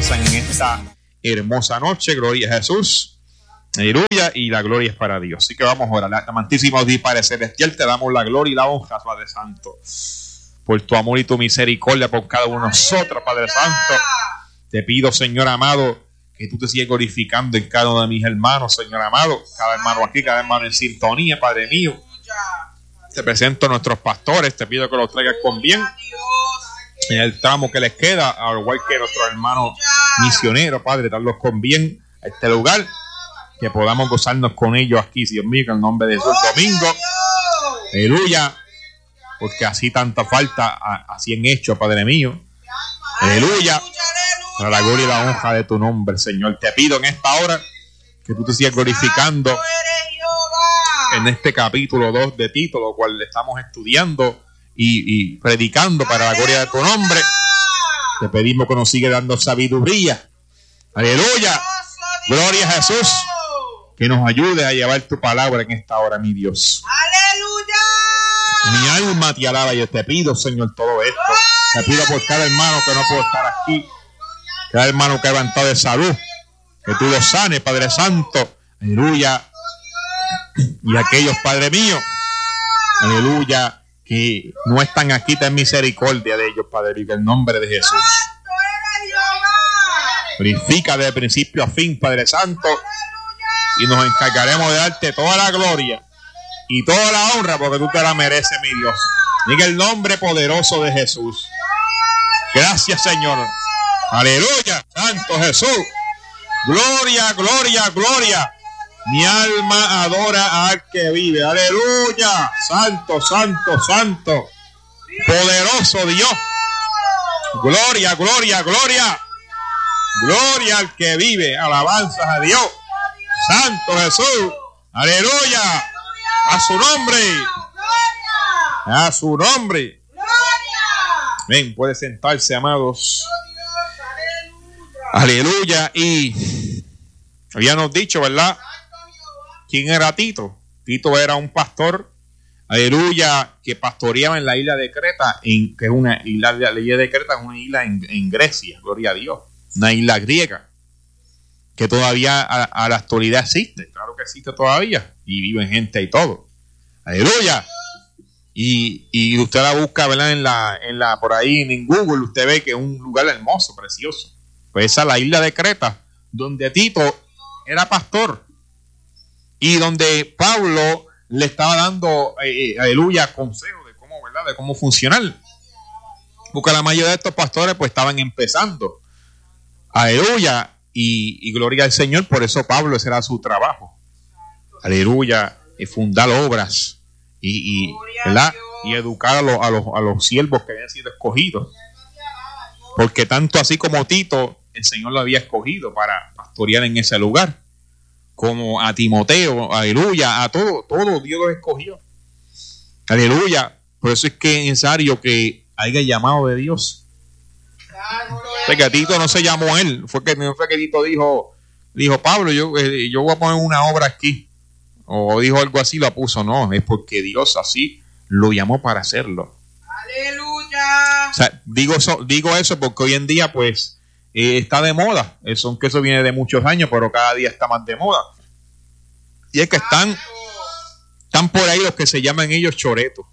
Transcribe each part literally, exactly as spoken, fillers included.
sintonizan en esta hermosa noche. Gloria a Jesús. Aleluya. Y la gloria es para Dios. Así que vamos a orar. Amantísimo Dios Padre Celestial, te damos la gloria y la honra, Padre Santo, por tu amor y tu misericordia por cada uno de nosotros, Padre Santo. Te pido, Señor amado, que tú te sigas glorificando en cada uno de mis hermanos, Señor amado. Cada hermano aquí, cada hermano en sintonía, Padre mío. Te presento a nuestros pastores, te pido que los traigas con bien en el tramo que les queda, al igual que nuestros hermanos misioneros, Padre, darlos con bien a este lugar, que podamos gozarnos con ellos aquí, Dios mío, en el nombre de Jesús. Domingo, aleluya, porque así tanta falta, así han hecho, Padre mío, aleluya, para la gloria y la honra de tu nombre, Señor. Te pido en esta hora que tú te sigas glorificando en este capítulo dos de Tito, lo cual estamos estudiando y, y predicando para la gloria de tu nombre. Te pedimos que nos siga dando sabiduría, aleluya, gloria a Jesús, que nos ayude a llevar tu palabra en esta hora, mi Dios. ¡Aleluya! Mi alma te alaba y te pido, Señor, todo esto. Te pido por cada hermano que no puede estar aquí, cada hermano que ha levantado de salud, que tú lo sanes, Padre Santo, aleluya. Y aquellos, Padre mío, aleluya, que no están aquí, ten misericordia de ellos, Padre, en el nombre de Jesús. Purifica de principio a fin, Padre Santo, y nos encargaremos de darte toda la gloria y toda la honra, porque tú te la mereces, mi Dios. En el nombre poderoso de Jesús. Gracias, Señor. Aleluya, Santo Jesús. Gloria, gloria, gloria. Mi alma adora al que vive. Aleluya. Santo, santo, santo. Poderoso Dios. Gloria, gloria, gloria. Gloria al que vive. Alabanzas a Dios. Santo Jesús. Aleluya. A su nombre. A su nombre. Ven, puede sentarse, amados. Aleluya. Y habíamos dicho, ¿verdad? ¿Quién era Tito? Tito era un pastor, aleluya, que pastoreaba en la isla de Creta, en, que es una isla, la isla de Creta es una isla en, en Grecia, gloria a Dios, una isla griega, que todavía a, a la actualidad existe, claro que existe todavía, y viven gente y todo, aleluya. Y, y usted la busca, ¿verdad? En la, en la, por ahí en Google, usted ve que es un lugar hermoso, precioso. Pues esa es la isla de Creta, donde Tito era pastor. Y donde Pablo le estaba dando, eh, aleluya, consejos de cómo, ¿verdad? De cómo funcionar. Porque la mayoría de estos pastores pues estaban empezando. Aleluya. Y, y gloria al Señor. Por eso Pablo, ese era su trabajo. Aleluya. Y fundar obras. Y, y, ¿verdad? Y educar a los, a, los, a los siervos que habían sido escogidos. Porque tanto así como Tito, el Señor lo había escogido para pastorear en ese lugar. Como a Timoteo, aleluya, a todo, todo Dios los escogió. Aleluya. Por eso es que es necesario que haya llamado de Dios. Porque a Tito no se llamó él. Fue que, no fue que Tito dijo, dijo Pablo, yo, eh, yo voy a poner una obra aquí. O dijo algo así, lo puso. No, es porque Dios así lo llamó para hacerlo. Aleluya. O sea, digo eso, digo eso porque hoy en día, pues, Eh, está de moda, eso, aunque eso viene de muchos años, pero cada día está más de moda. Y es que están, están por ahí los que se llaman ellos choretos.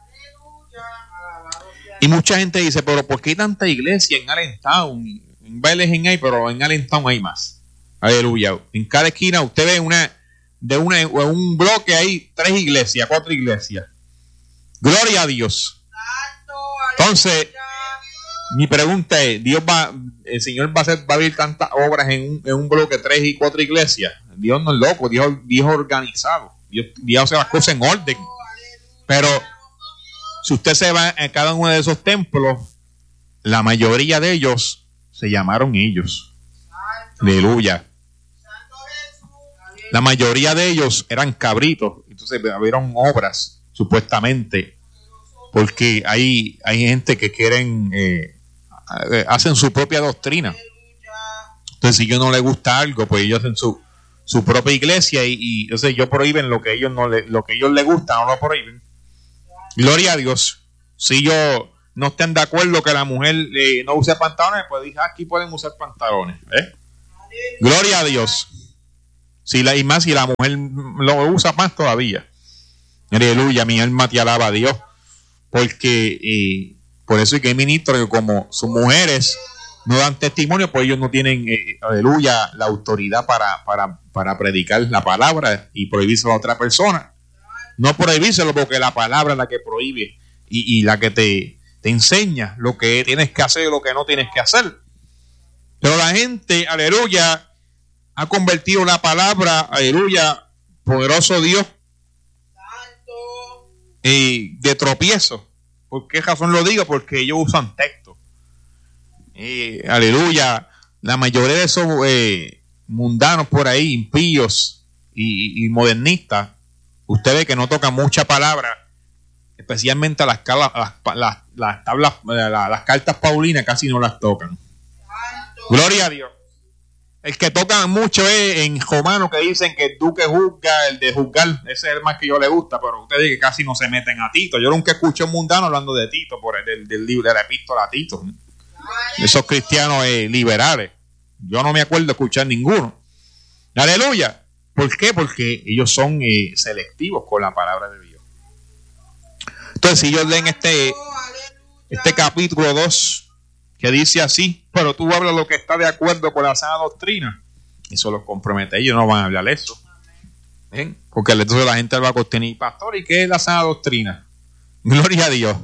Y mucha gente dice, pero ¿por qué hay tanta iglesia en Allentown? En Bethlehem hay, pero en Allentown hay más. Aleluya. En cada esquina usted ve una, de una, un bloque hay tres iglesias, cuatro iglesias. Gloria a Dios. Entonces, mi pregunta es, Dios va, el Señor va a hacer, va a abrir tantas obras en un, en un bloque, tres y cuatro iglesias. Dios no es loco, Dios, Dios es organizado. Dios, Dios hace las cosas en orden. Pero si usted se va a cada uno de esos templos, la mayoría de ellos se llamaron ellos. Aleluya. La mayoría de ellos eran cabritos. Entonces abrieron obras, supuestamente. Porque hay, hay gente que quieren... Eh, hacen su propia doctrina. Entonces, si a ellos no les gusta algo, pues ellos hacen su, su propia iglesia y, y entonces ellos prohíben lo que ellos no le, lo que ellos les gusta, no lo prohíben. Gloria a Dios. Si yo no estén de acuerdo que la mujer eh, no use pantalones, pues dice, aquí pueden usar pantalones. ¿eh? Gloria a Dios. Si la, y más si la mujer lo usa más todavía. Aleluya, mi alma te alaba a Dios. Porque eh, por eso es que hay ministros que como sus mujeres no dan testimonio, pues ellos no tienen, eh, aleluya, la autoridad para, para, para predicar la palabra y prohibírselo a otra persona. No prohibírselo porque la palabra es la que prohíbe y, y la que te, te enseña lo que tienes que hacer y lo que no tienes que hacer. Pero la gente, aleluya, ha convertido la palabra, aleluya, poderoso Dios, y de tropiezo. ¿Por qué razón lo digo? Porque ellos usan texto. Eh, aleluya, la mayoría de esos eh, mundanos por ahí, impíos y, y modernistas, usted ve que no tocan mucha palabra, especialmente las, las, las, las tablas, las, las cartas paulinas casi no las tocan. Gloria a Dios. El que tocan mucho es en Romano, que dicen que el duque juzga, el de juzgar, ese es el más que yo le gusta, pero ustedes que casi no se meten a Tito. Yo nunca escuché un mundano hablando de Tito, por el del, del libro de la epístola a Tito. Esos cristianos eh, liberales. Yo no me acuerdo de escuchar ninguno. Aleluya. ¿Por qué? Porque ellos son eh, selectivos con la palabra de Dios. Entonces, si ellos leen este, este capítulo dos, que dice así, pero tú hablas lo que está de acuerdo con la sana doctrina, eso los compromete. Ellos no van a hablar eso. ¿Ven? Porque entonces la gente va a cuestionar, pastor, ¿y qué es la sana doctrina? Gloria a Dios.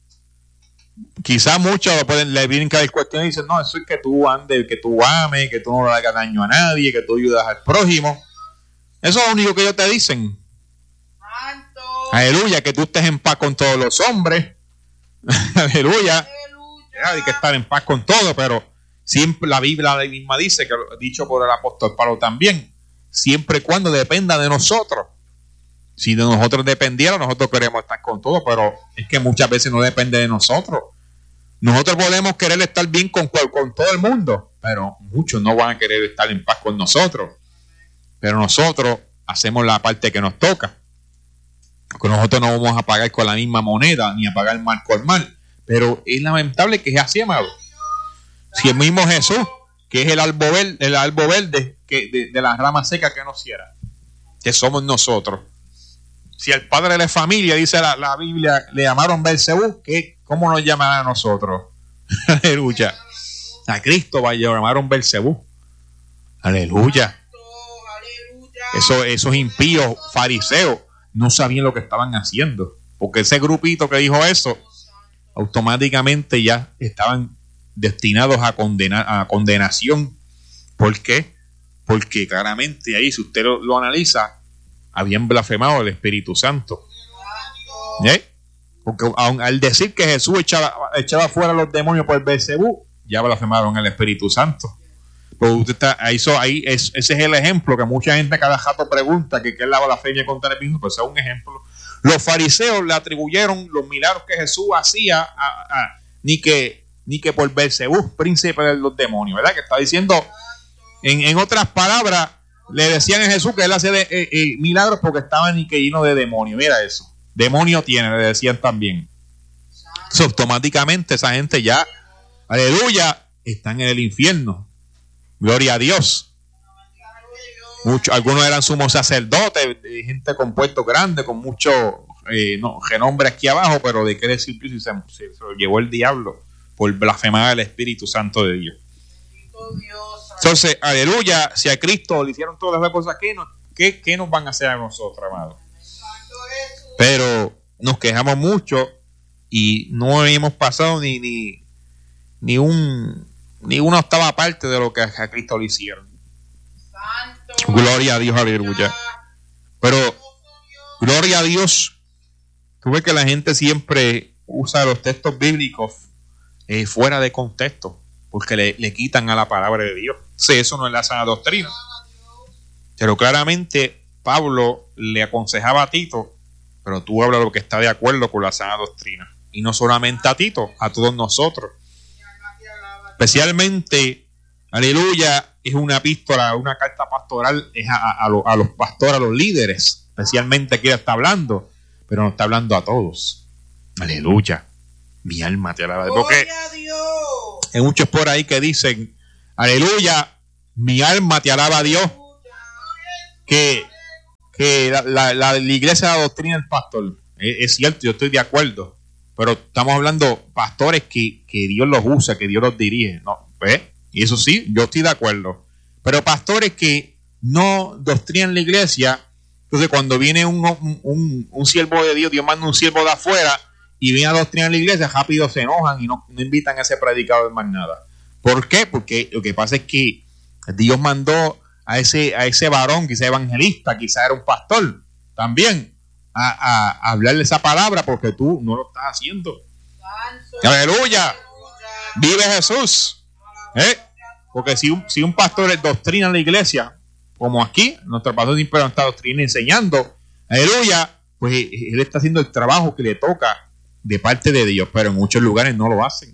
Quizás muchos pueden, le vienen cada cuestión y dicen, no, eso es que tú andes, que tú ames, que tú no le hagas daño a nadie, que tú ayudas al prójimo. Eso es lo único que ellos te dicen. Santo. Aleluya, que tú estés en paz con todos los hombres. Aleluya. Hay que estar en paz con todo, pero siempre la Biblia misma dice, que lo dicho por el apóstol Pablo también, siempre y cuando dependa de nosotros. Si de nosotros dependiera, nosotros queremos estar con todo, pero es que muchas veces no depende de nosotros. Nosotros podemos querer estar bien con, con todo el mundo, pero muchos no van a querer estar en paz con nosotros. Pero nosotros hacemos la parte que nos toca. Porque nosotros no vamos a pagar con la misma moneda, ni a pagar mal con mal. Pero es lamentable que es así, amado. Si el mismo Jesús, que es el árbol verde, el árbol verde que de, de las ramas secas que nos cierra, que somos nosotros. Si el padre de la familia, dice la, la Biblia, le llamaron Belcebú, ¿qué? ¿Cómo nos llamarán a nosotros? Aleluya. A Cristo va a llamaron Belcebú. Aleluya. Eso, esos impíos fariseos no sabían lo que estaban haciendo. Porque ese grupito que dijo eso, automáticamente ya estaban destinados a condenar, a condenación. ¿Por qué? Porque claramente ahí, si usted lo, lo analiza, habían blasfemado el Espíritu Santo. ¿Eh? Porque aun, al decir que Jesús echaba, echaba fuera a los demonios por Belcebú, ya blasfemaron el Espíritu Santo. Pues usted está, eso, ahí es, ese es el ejemplo que mucha gente cada rato pregunta que qué es la blasfemia contra el Espíritu. Pues es un ejemplo. Los fariseos le atribuyeron los milagros que Jesús hacía a, a, ni que ni que por Belcebú, príncipe de los demonios, ¿verdad? Que está diciendo, en, en otras palabras, le decían a Jesús que él hacía de, eh, eh, milagros porque estaba ni que lleno de demonios. Mira eso, demonio tiene, le decían también. So, automáticamente esa gente ya, aleluya, están en el infierno. Gloria a Dios. Muchos, algunos eran sumos sacerdotes, gente con puestos grandes, con mucho eh, no, renombre aquí abajo, pero de qué decir se, se, se lo llevó el diablo por blasfemar el Espíritu Santo de Dios. Entonces, aleluya, si a Cristo le hicieron todas las cosas, ¿qué nos, qué, qué nos van a hacer a nosotros, amados? Pero nos quejamos mucho y no hemos pasado ni, ni, ni, un, ni una octava parte de lo que a Cristo le hicieron. Gloria a Dios, aleluya. Pero, gloria a Dios, tú ves que la gente siempre usa los textos bíblicos eh, fuera de contexto, porque le, le quitan a la palabra de Dios. Sí, eso no es la sana doctrina. Pero claramente Pablo le aconsejaba a Tito, pero tú hablas lo que está de acuerdo con la sana doctrina. Y no solamente a Tito, a todos nosotros. Especialmente, aleluya, es una epístola, una carta pastoral, es a, a, a, los, a los pastores, a los líderes, especialmente que está hablando, pero no está hablando a todos. Aleluya. Mi alma te alaba. Porque hay muchos por ahí que dicen, aleluya, mi alma te alaba a Dios. Que, que la, la, la, la iglesia de la doctrina del pastor, es, es cierto, yo estoy de acuerdo. Pero estamos hablando pastores que, que Dios los usa, que Dios los dirige. ¿No? ¿Ves? Y eso sí, yo estoy de acuerdo. Pero pastores que no doctrinan la iglesia, entonces cuando viene un, un, un, un siervo de Dios, Dios manda un siervo de afuera y viene a doctrinar la iglesia, rápido se enojan y no, no invitan a ese predicador más nada. ¿Por qué? Porque lo que pasa es que Dios mandó a ese, a ese varón, quizá evangelista, quizá era un pastor, también a, a, a hablarle esa palabra, porque tú no lo estás haciendo. Aleluya. Vive Jesús. ¿Eh? Porque si un, si un pastor doctrina en la iglesia, como aquí, nuestro pastor siempre está doctrina enseñando, aleluya, pues él está haciendo el trabajo que le toca de parte de Dios, pero en muchos lugares no lo hacen.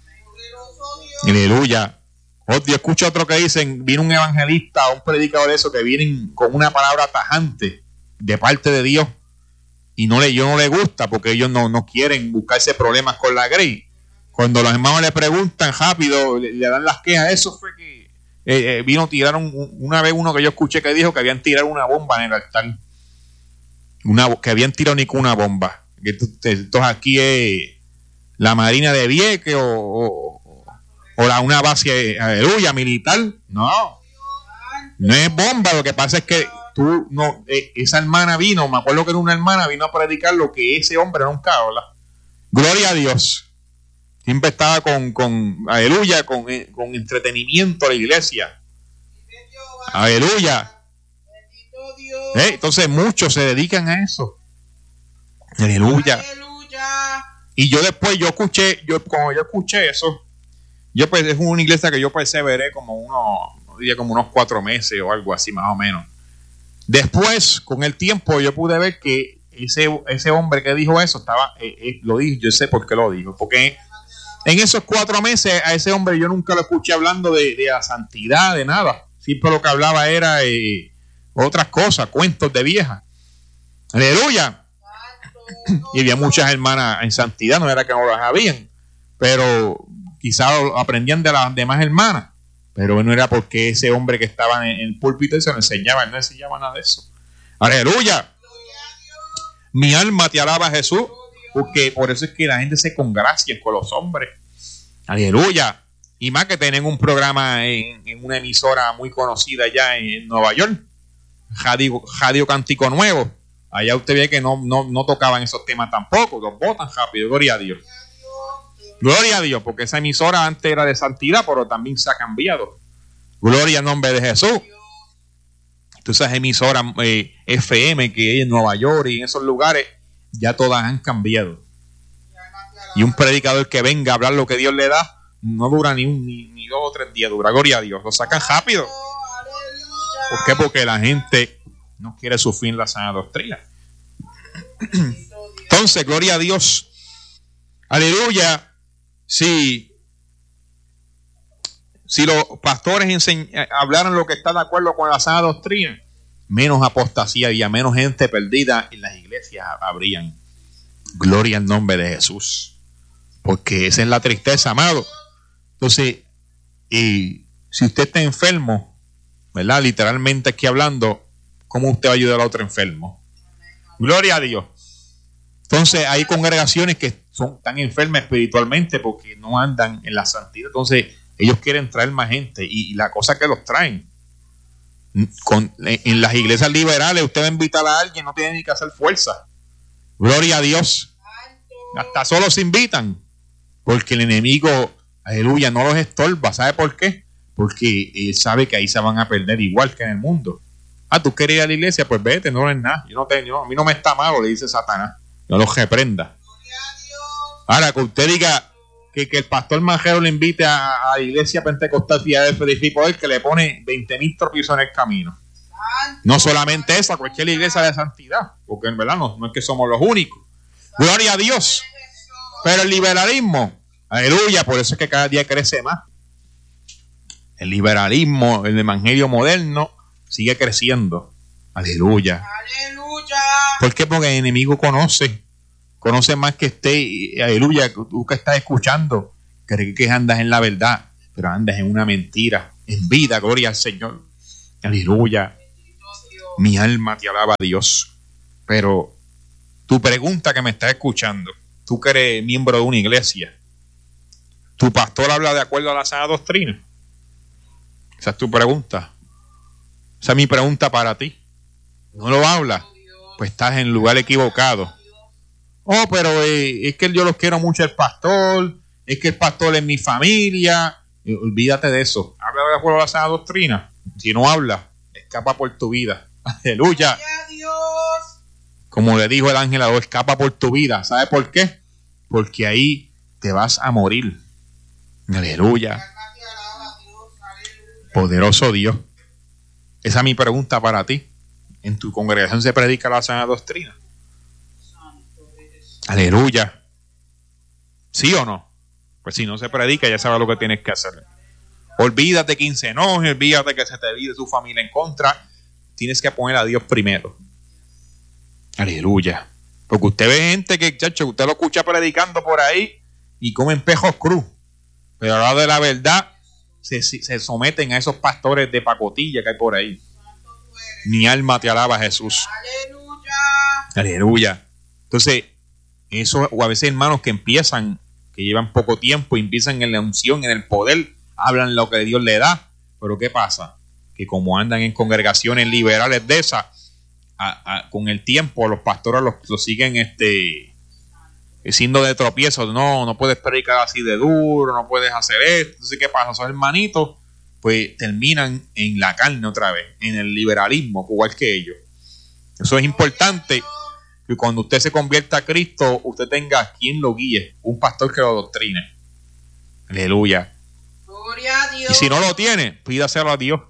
Aleluya. Oh, yo escucho otro que dicen, viene un evangelista o un predicador de eso que vienen con una palabra tajante de parte de Dios y no le, yo no le gusta porque ellos no, no quieren buscarse problemas con la grey. Cuando los hermanos le preguntan rápido, le, le dan las quejas. Eso fue que eh, eh, vino, tiraron una vez uno que yo escuché que dijo que habían tirado una bomba en el altar. Una, que habían tirado ni con una bomba. Entonces aquí es la Marina de Vieques o, o, o la, una base, aleluya, militar. No, no es bomba. Lo que pasa es que tú no, eh, esa hermana vino, me acuerdo que era una hermana, vino a predicar lo que ese hombre nunca habla. Gloria a Dios. Siempre estaba con, con aleluya, con, con entretenimiento a la iglesia. Aleluya. ¿Eh? Entonces muchos se dedican a eso. Aleluya. Aleluya. Y yo después, yo escuché, yo como yo escuché eso, yo pues es una iglesia que yo perseveré como unos, no diría como unos cuatro meses o algo así más o menos. Después, con el tiempo, yo pude ver que ese, ese hombre que dijo eso estaba, eh, eh, lo dijo, yo sé por qué lo dijo, porque en esos cuatro meses a ese hombre yo nunca lo escuché hablando de, de la santidad, de nada. Siempre lo que hablaba era eh, otras cosas, cuentos de viejas. Aleluya. Y había muchas hermanas en santidad, no era que no las habían, pero quizás aprendían de las demás hermanas. Pero no era porque ese hombre que estaba en el púlpito se lo enseñaba, él no enseñaba nada de eso. Aleluya. Mi alma te alaba, Jesús. Porque por eso es que la gente se congracia con los hombres. Aleluya. Y más que tienen un programa en, en una emisora muy conocida allá en Nueva York. Radio, Radio Cántico Nuevo. Allá usted ve que no, no, no tocaban esos temas tampoco. Los botan rápido. Gloria a Dios. Gloria a Dios. Porque esa emisora antes era de santidad, pero también se ha cambiado. Gloria al nombre de Jesús. Entonces esas emisoras eh, F M que hay en Nueva York y en esos lugares, ya todas han cambiado. Y un predicador que venga a hablar lo que Dios le da, no dura ni, un, ni, ni dos o tres días, dura, gloria a Dios. Lo sacan rápido. ¿Por qué? Porque la gente no quiere sufrir la sana doctrina. Entonces, gloria a Dios. Aleluya. Si, si los pastores enseñ- hablaran lo que está de acuerdo con la sana doctrina, menos apostasía y a menos gente perdida en las iglesias habrían. Gloria al nombre de Jesús. Porque esa es la tristeza, amado. Entonces, y si usted está enfermo, ¿verdad? Literalmente aquí hablando, ¿cómo usted va a ayudar a otro enfermo? Gloria a Dios. Entonces, hay congregaciones que son tan enfermas espiritualmente porque no andan en la santidad. Entonces, ellos quieren traer más gente y, y la cosa que los traen. Con, en las iglesias liberales usted va a invitar a alguien, no tiene ni que hacer fuerza. Gloria a Dios. Hasta solo se invitan porque el enemigo, aleluya, no los estorba. ¿Sabe por qué? Porque él sabe que ahí se van a perder igual que en el mundo. Ah, tú quieres ir a la iglesia, pues vete, no es nada. Yo no te, yo, a mí no me está malo, le dice Satanás. No los reprenda. Ahora que usted diga Que, que el pastor Majero le invite a, a la iglesia pentecostal Filadelfia de Poder, que le pone veinte mil tropiezos en el camino. No solamente esa, cualquier iglesia de santidad, porque en verdad no, no es que somos los únicos. Gloria a Dios. Pero el liberalismo, aleluya, por eso es que cada día crece más. El liberalismo, el evangelio moderno, sigue creciendo. Aleluya. Aleluya. ¿Por qué? Porque el enemigo conoce conoce más que esté, aleluya, tú que estás escuchando, crees que andas en la verdad, pero andas en una mentira, en vida, gloria al Señor, aleluya. Mi alma te alaba a Dios. Pero tu pregunta que me estás escuchando, tú que eres miembro de una iglesia, ¿tu pastor habla de acuerdo a la sana doctrina? Esa es tu pregunta. Esa es mi pregunta para ti. ¿No lo habla? Pues estás en el lugar equivocado. Oh, pero eh, es que yo los quiero mucho el pastor, es que el pastor es mi familia. Eh, olvídate de eso. Habla de acuerdo a la sana doctrina. Si no habla, escapa por tu vida. Aleluya. Como le dijo el ángel a Dios, escapa por tu vida. ¿Sabe por qué? Porque ahí te vas a morir. Aleluya. Poderoso Dios. Esa es mi pregunta para ti. ¿En tu congregación se predica la sana doctrina? Aleluya. ¿Sí o no? Pues si no se predica, ya sabes lo que tienes que hacer. Olvídate que se enoje, olvídate que se te vire su familia en contra. Tienes que poner a Dios primero. Aleluya. Porque usted ve gente que, chacho, usted lo escucha predicando por ahí y comen pejos cruz. Pero a la hora de la verdad, se, se someten a esos pastores de pacotilla que hay por ahí. Mi alma te alaba, Jesús. Aleluya. Aleluya. Entonces, eso, o a veces hermanos que empiezan, que llevan poco tiempo, y empiezan en la unción, en el poder, hablan lo que Dios le da. Pero ¿qué pasa? Que como andan en congregaciones liberales de esas, a, a, con el tiempo los pastores los, los siguen este, siendo de tropiezo. No, no puedes predicar así de duro, no puedes hacer esto. Entonces, ¿qué pasa? Esos hermanitos pues terminan en la carne otra vez, en el liberalismo, igual que ellos. Eso es importante, que cuando usted se convierta a Cristo, usted tenga quien lo guíe, un pastor que lo doctrine. Aleluya. Gloria a Dios. Y si no lo tiene, pídaselo a Dios.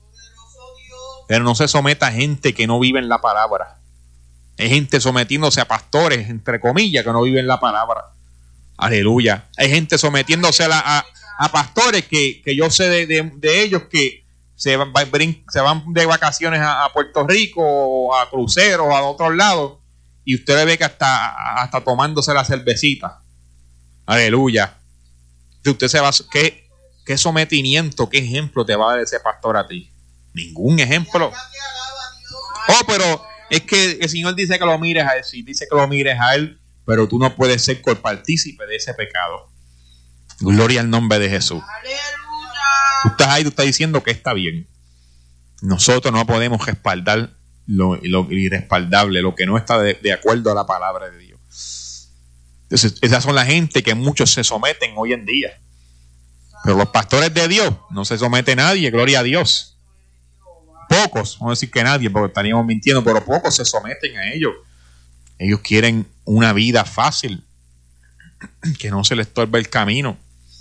Pero no se someta a gente que no vive en la palabra. Hay gente sometiéndose a pastores, entre comillas, que no viven la palabra. Aleluya. Hay gente sometiéndose a, la, a, a pastores que, que yo sé de, de, de ellos que se van, se van de vacaciones a, a Puerto Rico, o a cruceros, a otros lados, y usted le ve que hasta, hasta tomándose la cervecita. Aleluya. Usted se va, ¿qué, qué sometimiento, qué ejemplo te va a dar ese pastor a ti? Ningún ejemplo. Oh, pero es que el Señor dice que lo mires a él. Sí, dice que lo mires a él, pero tú no puedes ser copartícipe de ese pecado. Gloria al nombre de Jesús. Aleluya. Tú estás ahí, tú estás diciendo que está bien. Nosotros no podemos respaldar lo, lo irrespaldable, lo que no está de, de acuerdo a la palabra de Dios. Entonces, esas son la gente que muchos se someten hoy en día. Pero los pastores de Dios no se somete a nadie, gloria a Dios. Pocos, vamos a decir que nadie, porque estaríamos mintiendo, pero pocos se someten a ellos. Ellos quieren una vida fácil, que no se les estorbe el camino.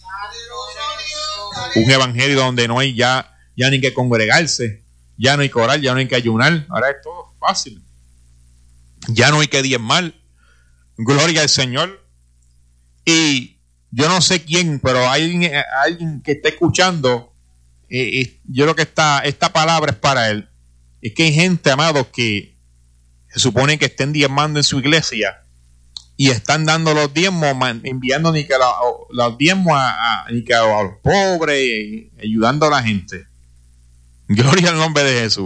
Un evangelio donde no hay ya, ya ni que congregarse, ya no hay que orar, ya no hay que ayunar. Ahora es todo fácil. Ya no hay que diezmar. Gloria al Señor. Y yo no sé quién, pero hay alguien que está escuchando. Eh, eh, yo creo que esta, esta palabra es para él. Es que hay gente, amados, que se supone que estén diezmando en su iglesia y están dando los diezmos, enviando ni que la, los diezmos a, a, ni que a, a los pobres, ayudando a la gente. Gloria al nombre de Jesús.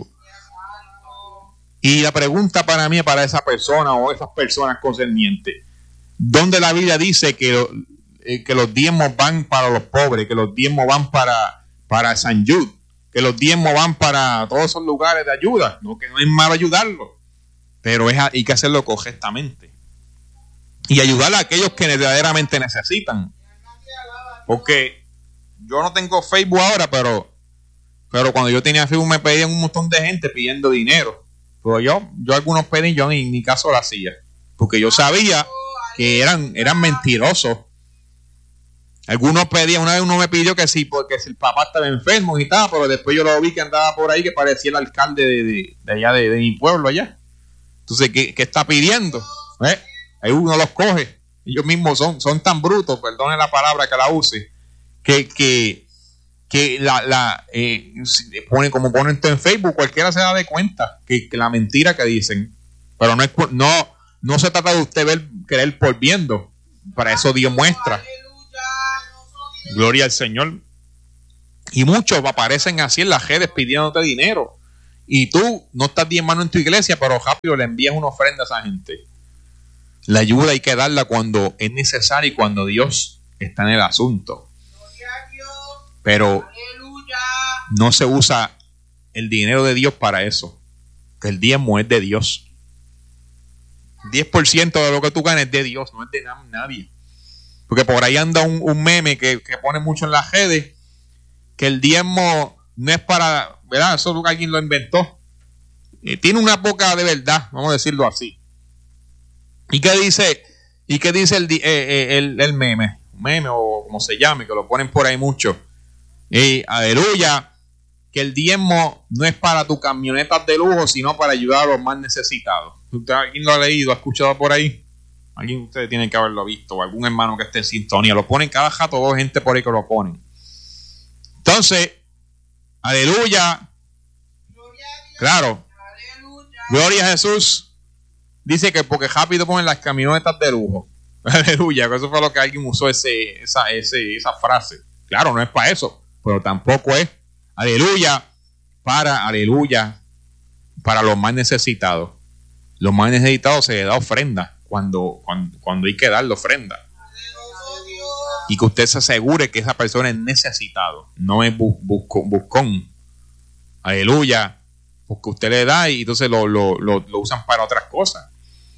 Y la pregunta para mí, para esa persona o esas personas concernientes, ¿dónde la Biblia dice que, eh, que los diezmos van para los pobres, que los diezmos van para, para San Jude, que los diezmos van para todos esos lugares de ayuda? No, que no es malo ayudarlos, pero es, hay que hacerlo correctamente y ayudar a aquellos que verdaderamente necesitan. Porque yo no tengo Facebook ahora, pero pero cuando yo tenía Facebook me pedían un montón de gente pidiendo dinero. Pero yo, yo algunos pedí, yo ni, ni caso lo hacía, porque yo sabía que eran, eran mentirosos. Algunos pedían, una vez uno me pidió que sí, porque si el papá estaba enfermo y tal, pero después yo lo vi que andaba por ahí que parecía el alcalde de, de, de allá, de, de mi pueblo allá. Entonces, ¿qué, qué está pidiendo? ¿Eh? Ahí uno los coge. Ellos mismos son, son tan brutos, perdone la palabra que la use, que, que, que la, la eh, ponen, como ponen en Facebook, cualquiera se da de cuenta que, que la mentira que dicen. Pero no es por, no, no se trata de usted ver, creer por viendo. Para eso Dios muestra. Gloria al Señor. Y muchos aparecen así en las redes pidiéndote dinero. Y tú no estás diezmando en tu iglesia, pero rápido le envías una ofrenda a esa gente. La ayuda hay que darla cuando es necesaria y cuando Dios está en el asunto. Pero no se usa el dinero de Dios para eso. Que el diezmo es de Dios. diez por ciento de lo que tú ganes es de Dios, no es de nadie. Porque por ahí anda un, un meme que, que pone mucho en las redes, que el diezmo no es para, ¿verdad? Eso es lo que alguien lo inventó. Eh, tiene una poca de verdad, vamos a decirlo así. ¿Y qué dice? ¿Y qué dice el, eh, el, el meme? Meme o como se llame, que lo ponen por ahí mucho. Eh, aleluya, que el diezmo no es para tus camionetas de lujo, sino para ayudar a los más necesitados. ¿Usted, ¿Alguien lo ha leído, ha escuchado por ahí? Alguien de ustedes tiene que haberlo visto, o algún hermano que esté en sintonía. Lo ponen cada rato, dos gente por ahí que lo ponen. Entonces, aleluya. Claro. Aleluya. Gloria a Jesús. Dice que porque rápido ponen las camionetas de lujo. Aleluya. Eso fue lo que alguien usó ese, esa, ese, esa frase. Claro, no es para eso, pero tampoco es. Aleluya. Para, aleluya. Para los más necesitados. Los más necesitados se les da ofrenda. Cuando, cuando, cuando hay que darle ofrenda. Y que usted se asegure que esa persona es necesitado, no es bu- busco, buscón. Aleluya. Porque usted le da y entonces lo, lo, lo, lo usan para otras cosas.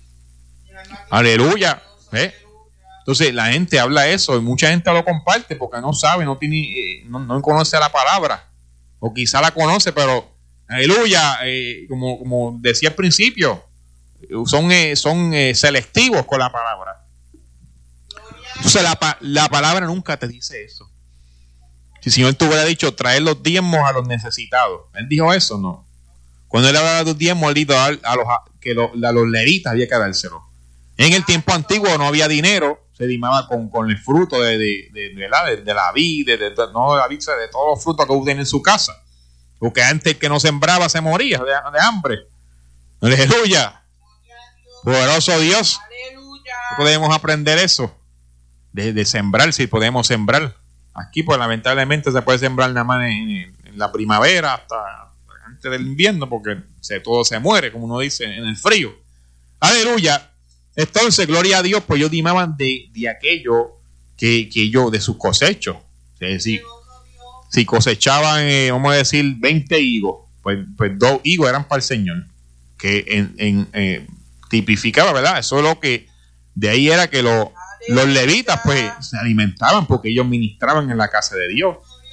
Aleluya. ¿Eh? Entonces la gente habla eso y mucha gente lo comparte porque no sabe, no tiene, eh, no, no conoce la palabra. O quizá la conoce, pero aleluya, eh, como, como decía al principio, son, eh, son eh, selectivos con la palabra. Entonces la, la palabra nunca te dice eso. Si el Señor te hubiera dicho traer los diezmos a los necesitados, Él dijo eso, no. Cuando Él hablaba de los diezmos, Él dijo a, a los, que lo, a los levitas había que dárselo. En el tiempo antiguo no había dinero, se dimaba con, con el fruto de, de, de, de, la, de, de la vid, de, de, no de la vid, de todos los frutos que usted tiene en su casa. Porque antes que no sembraba se moría de, de hambre. Aleluya. Poderoso Dios. Aleluya. Podemos aprender eso. De, de sembrar, si podemos sembrar. Aquí, pues lamentablemente se puede sembrar nada más en, en la primavera hasta antes del invierno, porque se, todo se muere, como uno dice, en el frío. Aleluya. Entonces, gloria a Dios, pues ellos dimaban de, de aquello que, que ellos, de sus cosechos. Es decir, si cosechaban, eh, vamos a decir, veinte higos, pues, pues dos higos eran para el Señor. Que en, en eh, tipificaba, ¿verdad? Eso es lo que, de ahí era que lo, los levitas, pues, se alimentaban porque ellos ministraban en la casa de Dios.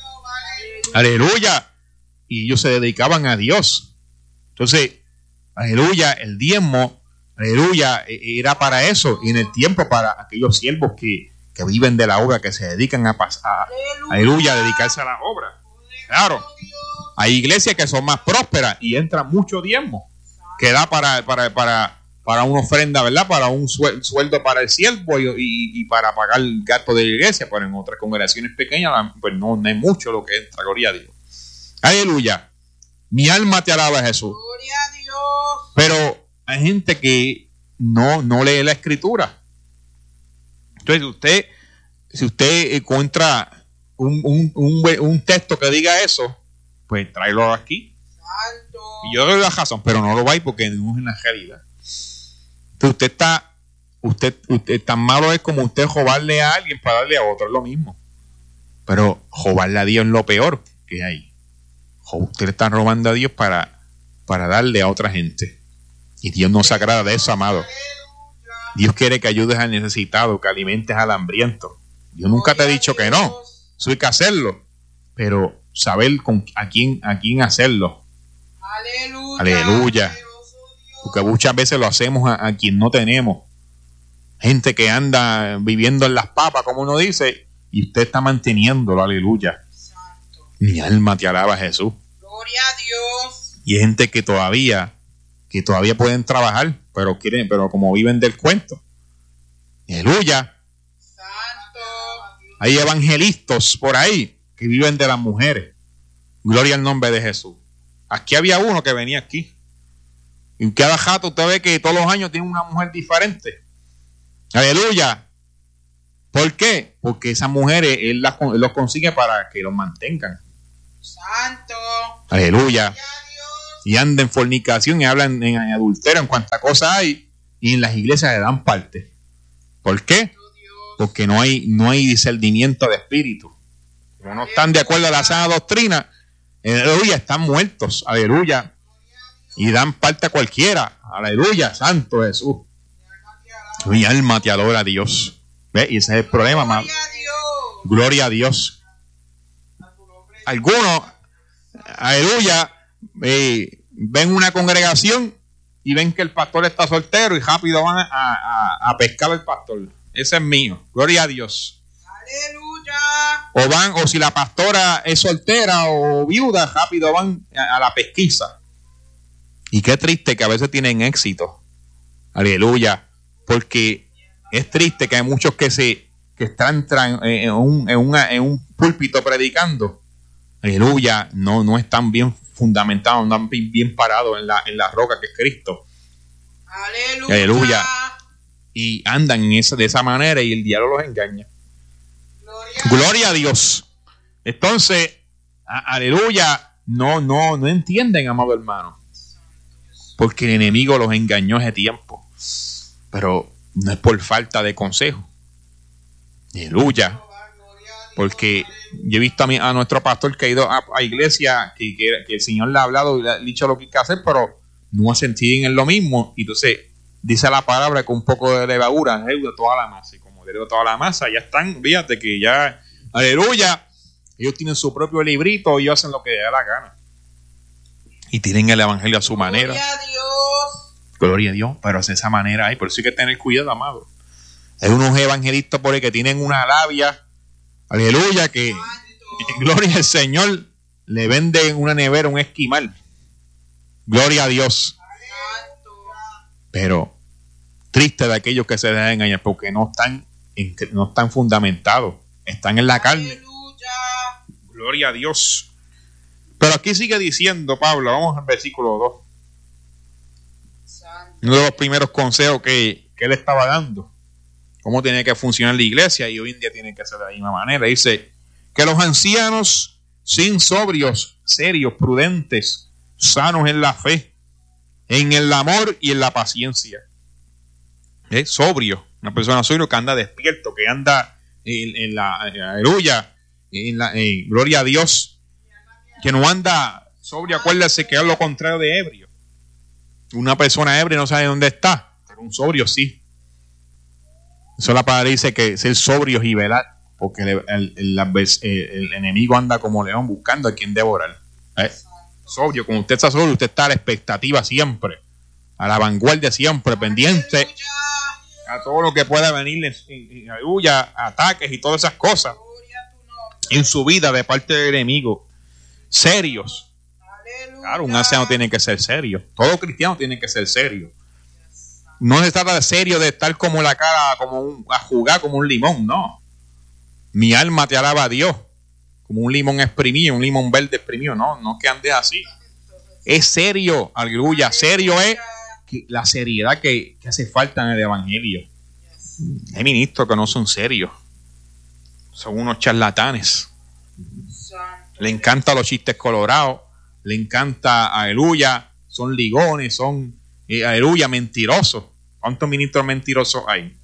Aleluya. Y ellos se dedicaban a Dios. Entonces, aleluya, el diezmo, aleluya, era para eso. Y en el tiempo para aquellos siervos que, que viven de la obra, que se dedican a pasar, aleluya, a dedicarse a la obra. Claro, hay iglesias que son más prósperas y entra mucho diezmo que da para, para, para, para una ofrenda, ¿verdad? Para un sueldo para el siervo y, y, y para pagar el gasto de la iglesia. Pero en otras congregaciones pequeñas, pues no, no hay mucho lo que entra, gloria a Dios. Aleluya. Mi alma te alaba, Jesús. Gloria a Dios. Pero hay gente que no, no lee la escritura. Entonces, usted, si usted encuentra un, un, un, un texto que diga eso, pues tráelo aquí. Santo. Y yo doy la razón, pero no lo vais porque no es una realidad. Entonces, usted está, usted, usted tan malo es como usted robarle a alguien para darle a otro, es lo mismo. Pero robarle a Dios es lo peor que hay. Usted le está robando a Dios para, para darle a otra gente. Y Dios no se agrada de eso, amado. Dios quiere que ayudes al necesitado, que alimentes al hambriento. Dios nunca te ha dicho que no. Eso hay que hacerlo. Pero saber con, a quién, a quién hacerlo. Aleluya. Aleluya. Porque muchas veces lo hacemos a, a quien no tenemos. Gente que anda viviendo en las papas, como uno dice, y usted está manteniéndolo. Aleluya. Mi alma te alaba, Jesús. Gloria a Dios. Y hay gente que todavía, que todavía pueden trabajar, pero quieren, pero como viven del cuento. Aleluya. Santo. Hay evangelistas por ahí que viven de las mujeres. Gloria al nombre de Jesús. Aquí había uno que venía aquí. Y cada jato usted ve que todos los años tiene una mujer diferente. Aleluya. ¿Por qué? Porque esas mujeres él, las, él los consigue para que los mantengan. Santo. Aleluya. Y anda en fornicación y hablan en, en adulterio, en cuánta cosa hay. Y en las iglesias le dan parte. ¿Por qué? Porque no hay, no hay discernimiento de espíritu. Como no están de acuerdo a la sana doctrina, aleluya, están muertos. Aleluya. Y dan parte a cualquiera. Aleluya, santo Jesús. Mi alma te adora a Dios. ¿Ve? Y ese es el problema, amado. Gloria a Dios. Algunos, aleluya, eh, ven una congregación y ven que el pastor está soltero y rápido van a, a, a pescar al pastor. Ese es mío. Gloria a Dios. Aleluya. O van, o si la pastora es soltera o viuda, rápido van a, a la pesquisa. Y qué triste que a veces tienen éxito. Aleluya. Porque es triste que hay muchos que se que están en un, en, una, en un púlpito predicando. Aleluya. No, no están bien fundamentados, no están bien, bien parados en la, en la roca que es Cristo. Aleluya. Aleluya. Y andan en esa, de esa manera y el diablo los engaña. Gloria, Gloria a Dios. Entonces, a, aleluya, no, no, no entienden, amado hermano. Porque el enemigo los engañó ese tiempo. Pero no es por falta de consejo. Aleluya. Porque yo he visto a, mi, a nuestro pastor que ha ido a, a iglesia, que, que, que el Señor le ha hablado y le ha dicho lo que hay que hacer, pero no hacen siguen en lo mismo. Y entonces dice la palabra que un poco de levadura leuda toda la masa. Y como leuda toda la masa, ya están, fíjate que ya, aleluya, ellos tienen su propio librito y ellos hacen lo que les da la gana. Y tienen el evangelio a su manera. Gloria a Dios. Gloria a Dios, pero de esa manera hay. Por eso hay que tener cuidado, amado. Hay unos evangelistas por ahí que tienen una labia, aleluya, que en gloria al Señor le venden una nevera, un esquimal. Gloria a Dios. Pero triste de aquellos que se dejan engañar porque no están, en, no están fundamentados, están en la carne. Aleluya. Gloria a Dios. Pero aquí sigue diciendo Pablo, vamos al versículo dos. Santo. Uno de los primeros consejos que, que él estaba dando. Cómo tiene que funcionar la iglesia y hoy en día tiene que ser de la misma manera. Dice que los ancianos, sin sobrios, serios, prudentes, sanos en la fe, en el amor y en la paciencia. ¿Eh? Sobrio, una persona sobrio que anda despierto, que anda en, en la aleluya, en la en, gloria a Dios, que no anda sobrio. Acuérdese que es lo contrario de ebrio. Una persona ebria no sabe dónde está, pero un sobrio sí. Eso la palabra dice que ser sobrios y velar, porque el, el, el, el, el enemigo anda como león buscando a quien devorar. ¿Eh? Sobrio, cuando usted está sobrio, usted está a la expectativa siempre, a la vanguardia siempre, pendiente Aleluya. a todo lo que pueda venir, aleluya, ataques y todas esas cosas Gloria a tu nombre. en su vida de parte del enemigo. Serios. Aleluya. Claro, un anciano tiene que ser serio. Todo cristiano tiene que ser serio. No se trata de serio de estar como la cara, como un, a jugar como un limón, no. Mi alma te alaba a Dios, como un limón exprimido, un limón verde exprimido, no, no que andes así. Es serio, aleluya, serio es que la seriedad que, que hace falta en el evangelio. Hay ministros que no son serios, son unos charlatanes. Santo. Le encantan los chistes colorados, le encanta, aleluya, son ligones, son, eh, aleluya, mentirosos. ¿Cuántos ministros mentirosos hay?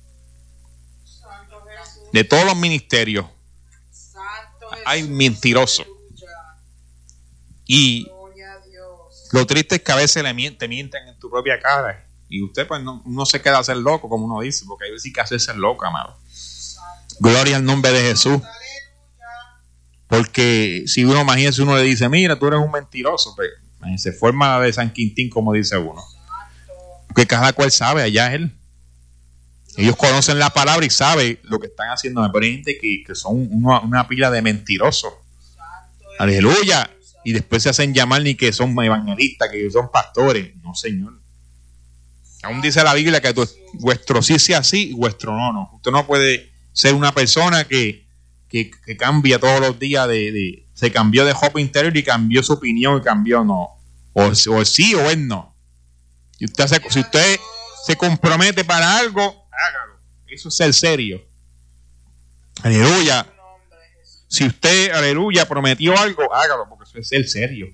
Santo Jesús. De todos los ministerios Santo Jesús. hay mentirosos. Aleluya. Y Gloria a Dios. lo triste es que a veces le mienten, te mienten en tu propia cara. Y usted pues no, no se queda a ser loco, como uno dice, porque hay veces que hacerse loco, amado. Santo. Gloria al nombre de Jesús. Aleluya. Porque si uno, imagínese, uno le dice, mira, tú eres un mentiroso, pues se forma de San Quintín, como dice uno. Porque cada cual sabe, allá es él. Ellos conocen la palabra y saben lo que están haciendo. Pero hay gente que, que son una, una pila de mentirosos. Santo. Aleluya. Y después se hacen llamar ni que son evangelistas, que son pastores. No, Señor. Aún dice la Biblia que tu, vuestro sí sea sí y vuestro no, no. Usted no puede ser una persona que, que, que cambia todos los días de, de... Se cambió de ropa interior y cambió su opinión y cambió no. O, o sí o es no. Si usted se, si usted se compromete para algo, hágalo. Eso es ser serio. Aleluya. Si usted, aleluya, prometió algo, hágalo, porque eso es ser serio.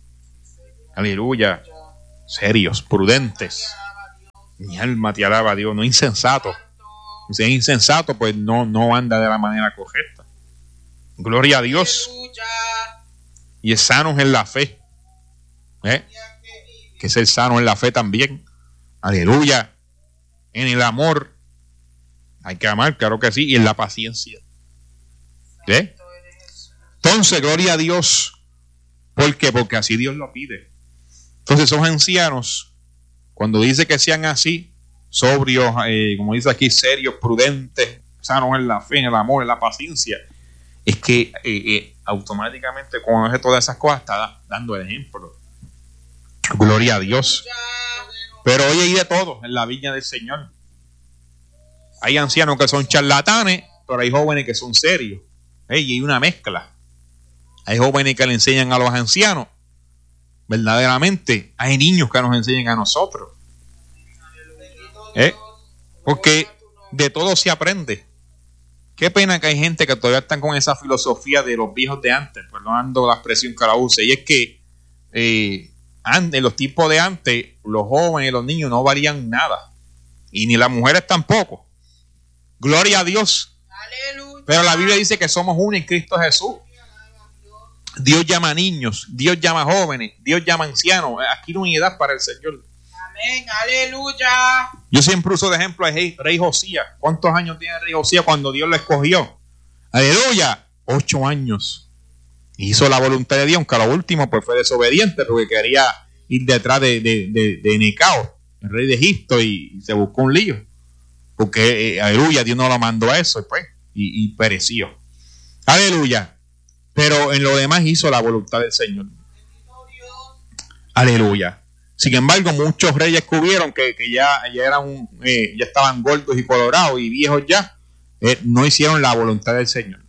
Aleluya. Serios, prudentes. Mi alma te alaba a Dios, no insensato. Si es insensato, pues no, no anda de la manera correcta. Gloria a Dios. Y es sanos en la fe. ¿Eh? Que ser sano en la fe también. Aleluya. En el amor. Hay que amar, claro que sí. Y en la paciencia. ¿Eh? Entonces, gloria a Dios. ¿Por qué? Porque así Dios lo pide. Entonces, esos ancianos, cuando dice que sean así, sobrios, eh, como dice aquí, serios, prudentes, sanos en la fe, en el amor, en la paciencia, es que eh, eh, automáticamente cuando hace todas esas cosas está dando el ejemplo. Gloria a Dios. Pero hoy hay de todo en la viña del Señor. Hay ancianos que son charlatanes, pero hay jóvenes que son serios. ¿Eh? Y hay una mezcla. Hay jóvenes que le enseñan a los ancianos. Verdaderamente hay niños que nos enseñan a nosotros. ¿Eh? Porque de todo se aprende. Qué pena que hay gente que todavía están con esa filosofía de los viejos de antes, perdonando la expresión que la use, y es que eh, en los tiempos de antes los jóvenes y los niños no valían nada, y ni las mujeres tampoco. Gloria a Dios. Aleluya. Pero la Biblia dice que somos uno en Cristo Jesús. Dios llama a niños, Dios llama a jóvenes, Dios llama a ancianos. Aquí no hay edad para el Señor. Amén, aleluya. Yo siempre uso de ejemplo al rey, rey Josías. ¿Cuántos años tiene el rey Josías cuando Dios lo escogió? Aleluya, ocho años. Hizo la voluntad de Dios, aunque a lo último pues fue desobediente porque quería ir detrás de, de, de, de Necao, el rey de Egipto, y se buscó un lío. Porque, eh, aleluya, Dios no lo mandó a eso pues, y, y pereció. Aleluya. Pero en lo demás hizo la voluntad del Señor. Aleluya. Sin embargo, muchos reyes que hubieron que, que ya, ya eran eh, ya estaban gordos y colorados y viejos ya, eh, no hicieron la voluntad del Señor.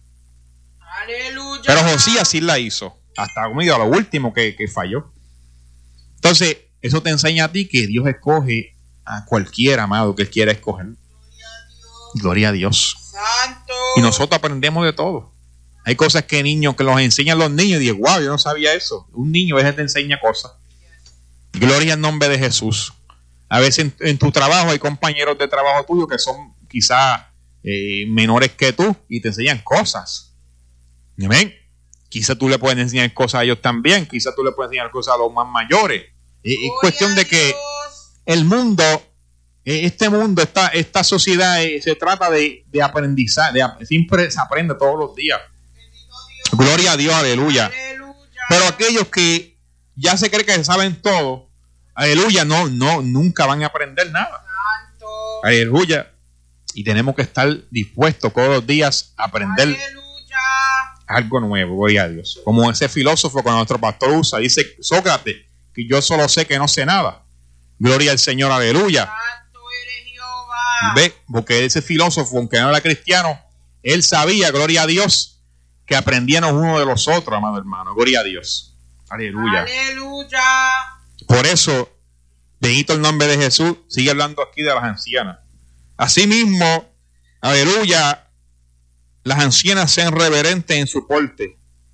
Aleluya. Pero Josías sí la hizo, hasta a lo último que, que falló. Entonces, eso te enseña a ti que Dios escoge a cualquier amado que quiera escoger. Gloria a Dios. Santo. Y nosotros aprendemos de todo. Hay cosas que niños, que los enseñan los niños y digo, wow, yo no sabía eso. Un niño a veces te enseña cosas. Gloria al nombre de Jesús. A veces en, en tu trabajo hay compañeros de trabajo tuyo que son quizás eh, menores que tú y te enseñan cosas. Amén. Quizás tú le puedes enseñar cosas a ellos también. Quizás tú le puedes enseñar cosas a los más mayores. Es, es cuestión de que el mundo, este mundo, esta, esta sociedad eh, se trata de, de aprendizaje. De, siempre se aprende todos los días. Gloria a Dios, aleluya. Aleluya. Pero aquellos que ya se creen que saben todo, aleluya, no, no, nunca van a aprender nada. Santo. Aleluya. Y tenemos que estar dispuestos todos los días a aprender Aleluya. algo nuevo, gloria a Dios. Como ese filósofo que nuestro pastor usa, dice Sócrates, que yo solo sé que no sé nada. Gloria al Señor, aleluya. Santo eres Jehová. Ve, porque ese filósofo, aunque no era cristiano, él sabía, gloria a Dios, que aprendíamos uno de los otros, amado hermano. Gloria a Dios. Aleluya. Aleluya. Por eso, bendito el nombre de Jesús, sigue hablando aquí de las ancianas. Asimismo, aleluya, las ancianas sean reverentes en su porte.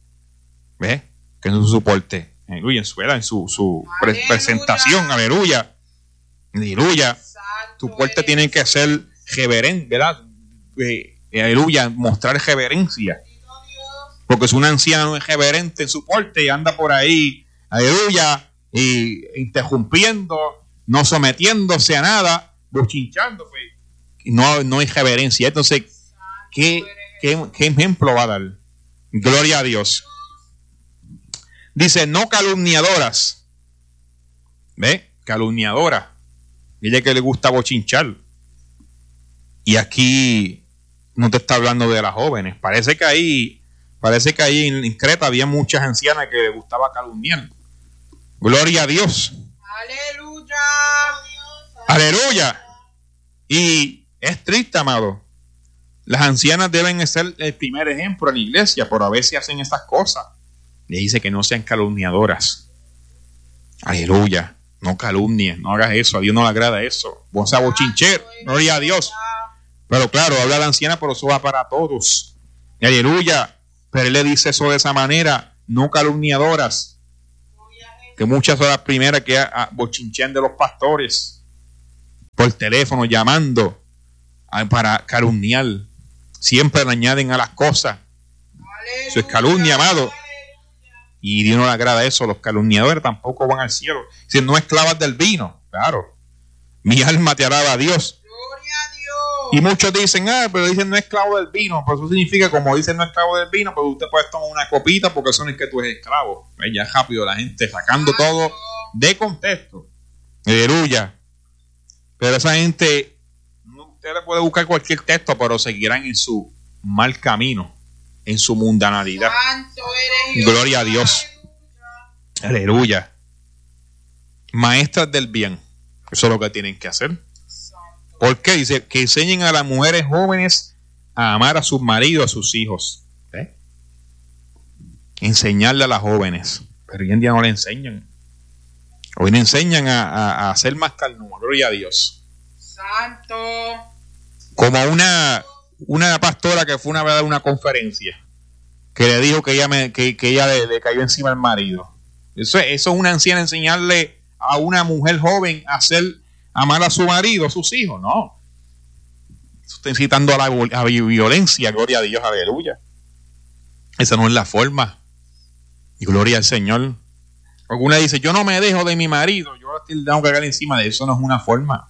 ¿Ves? Que en su porte. Aleluya, en su, en su, su pre- presentación. Aleluya. Aleluya. Tu porte tiene que ser reverente, ¿verdad? Eh, aleluya, mostrar reverencia. Porque si una anciana no es reverente en su porte y anda por ahí, aleluya, y interrumpiendo, no sometiéndose a nada, bochinchando, pues, no, no hay reverencia. Entonces, ¿qué, qué, ¿qué ejemplo va a dar? Gloria a Dios. Dice, no calumniadoras. ¿Ve? Calumniadora. Ella que le gusta bochinchar. Y aquí no te está hablando de las jóvenes. Parece que ahí... Parece que ahí en Creta había muchas ancianas que les gustaba calumniar. Gloria a Dios. Aleluya. Aleluya. Y es triste, amado. Las ancianas deben ser el primer ejemplo en la iglesia, pero a veces hacen esas cosas. Le dice que no sean calumniadoras. Aleluya. No calumnies, no hagas eso. A Dios no le agrada eso. Vos a bochincher, gloria a Dios. Pero claro, habla la anciana, pero eso va para todos. Aleluya. Pero él le dice eso de esa manera, no calumniadoras. Que muchas son las primeras que bochinchan de los pastores por teléfono llamando para calumniar. Siempre le añaden a las cosas. Eso es calumnia, amado. Y Dios no le agrada eso. Los calumniadores tampoco van al cielo. Si no esclavas del vino, claro. Mi alma te alaba a Dios. Gloria a Dios. Y muchos dicen, ah, pero dicen no esclavo del vino. Pues eso significa, como dicen no esclavo del vino, pues usted puede tomar una copita porque eso no es que tú eres esclavo. Pues ya rápido la gente sacando todo de contexto. Aleluya. Pero esa gente, usted le puede buscar cualquier texto, pero seguirán en su mal camino, en su mundanalidad. Santo eres Jehová. Gloria a Dios. Aleluya. Maestras del bien. Eso es lo que tienen que hacer. ¿Por qué? Dice que enseñen a las mujeres jóvenes a amar a sus maridos, a sus hijos. ¿Eh? Enseñarle a las jóvenes. Pero hoy en día no le enseñan. Hoy le enseñan a, a, a ser más carnudos. Gloria a Dios. Santo. Como una, una pastora que fue una vez a dar una conferencia, que le dijo que ella, me, que, que ella le, le cayó encima al marido. Eso, eso es una anciana enseñarle a una mujer joven a hacer, amar a su marido, a sus hijos. No. Eso está incitando a la, a la violencia. Gloria a Dios, aleluya. Esa no es la forma. Y gloria al Señor. Alguna dice, yo no me dejo de mi marido, yo tengo que caer encima de eso. No es una forma.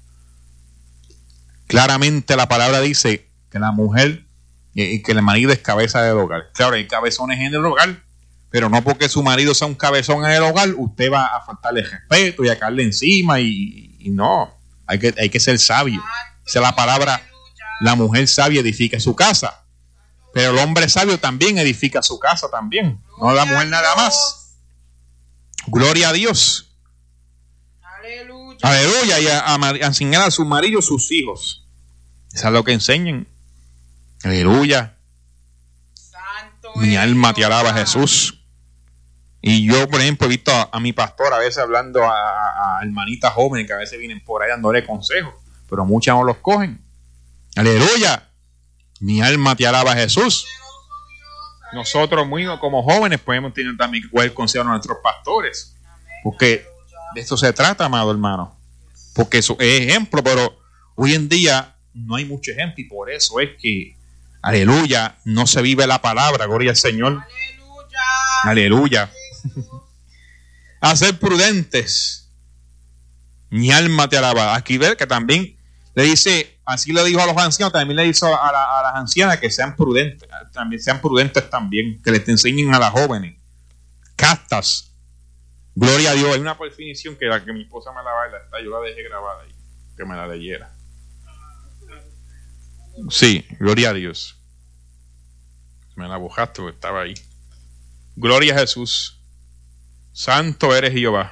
Claramente la palabra dice que la mujer y que el marido es cabeza del hogar. Claro, hay cabezones en el hogar, pero no porque su marido sea un cabezón en el hogar, usted va a faltarle respeto y a caerle encima y, y no. Hay que, hay que ser sabio. Esa es la palabra, la mujer sabia edifica su casa, pero el hombre sabio también edifica su casa también. No la mujer nada más. Gloria a Dios. Aleluya. Aleluya. Y a, a, a enseñar a sus maridos, sus hijos. Eso es lo que enseñan. Aleluya. Santo Mi eres alma te alaba, Jehová. Jesús. Y yo, por ejemplo, he visto a, a mi pastor a veces hablando a, a, a hermanitas jóvenes que a veces vienen por ahí dándole consejos, pero muchas no los cogen. Aleluya. Mi alma te alaba, Jesús. Nosotros mismos como jóvenes podemos tener también que coger consejo a nuestros pastores, porque de esto se trata, amado hermano, porque eso es ejemplo, pero hoy en día no hay mucho ejemplo y por eso es que, aleluya, no se vive la palabra, gloria al Señor. Aleluya. Aleluya. A ser prudentes. Mi alma te alaba. Aquí ver que también le dice, así le dijo a los ancianos, también le dice a, la, a las ancianas que sean prudentes, también sean prudentes también, que les enseñen a las jóvenes. Castas. Gloria a Dios. Hay una definición que la que mi esposa me la baila, está, yo la dejé grabada ahí, que me la leyera. Sí, gloria a Dios. Me la bojaste porque estaba ahí. Gloria a Jesús. Santo eres Jehová.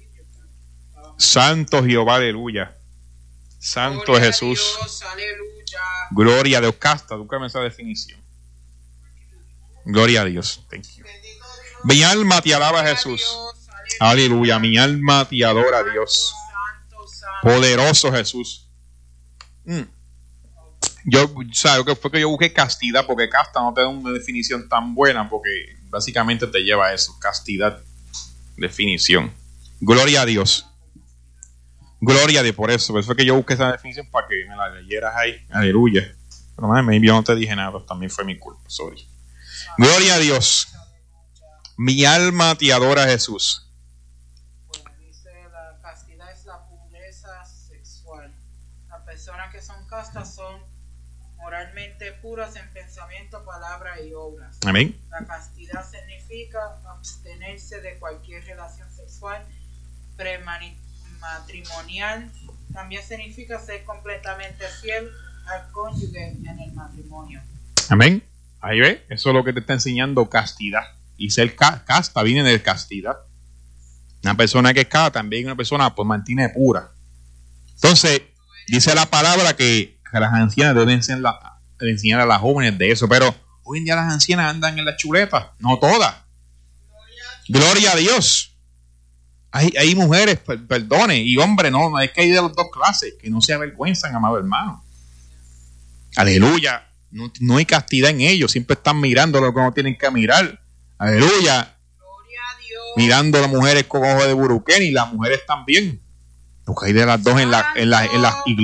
Santo Jehová, aleluya. Santo Gloria a Jesús. Dios, aleluya. Gloria a Dios. Casta, búscame esa definición. Gloria a Dios. Thank you. Mi alma te alaba, Gloria a Jesús. Dios, Aleluya. Mi alma te adora a Dios. Santo, santo. Poderoso Jesús. Mm. Yo, ¿sabes que fue que yo busqué castidad? Porque casta no te da una definición tan buena, porque básicamente te lleva a eso, castidad, definición. Gloria a Dios. Gloria a Dios, por eso. Por eso fue que yo busqué esa definición para que me la leyeras ahí. Aleluya. Pero madre, yo no te dije nada, también fue mi culpa, sorry. Gloria a Dios. Mi alma te adora, Jesús. Bueno, dice la castidad es la pureza sexual. Las personas que son castas son moralmente puras en pensamiento, palabra y obras. Amén. La castidad significa abstenerse de cualquier relación sexual prematrimonial. También significa ser completamente fiel al cónyuge en el matrimonio. Amén. Ahí ve, eso es lo que te está enseñando castidad. Y ser ca- casta viene de castidad. Una persona que es casta también una persona pues mantiene pura. Entonces, dice la palabra que, que las ancianas deben enseñar, enseñar a las jóvenes de eso, pero hoy en día las ancianas andan en la chuleta, no todas. Gloria a Dios. Hay, hay mujeres, per, perdone, y hombres, no, no es que hay de las dos clases, que no se avergüenzan, amado hermano. Aleluya. No, no hay castidad en ellos, siempre están mirando lo que no tienen que mirar. Aleluya. Gloria a Dios. Mirando a las mujeres con ojos de buruquén y las mujeres también. Porque hay de las dos en la, en la, en las iglesias.